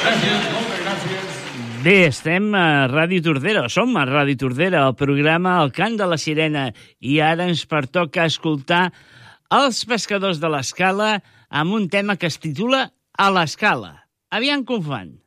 Gràcies, moltes gràcies. Bé, estem a Ràdio Tordera, som a Ràdio Tordera, el programa El Cant de la Sirena, i ara ens pertoca escoltar Els Pescadors de l'Escala amb un tema que es titula A l'Escala. Aviam com fan.